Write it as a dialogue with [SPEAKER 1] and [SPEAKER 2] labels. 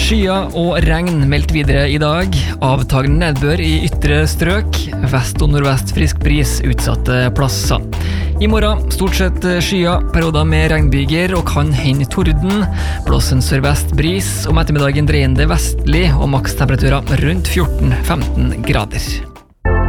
[SPEAKER 1] Skyer og regn meldt videre i dag. Avtagende nedbør i ytre strøk. Vest og nordvest frisk bris utsatte plasser. I morgen stort sett skyer, perioder med regnbyger og kan hende torden. Blåser en sørvest bris, om ettermiddagen dreiende vestlig og makstemperaturer rundt 14-15 grader.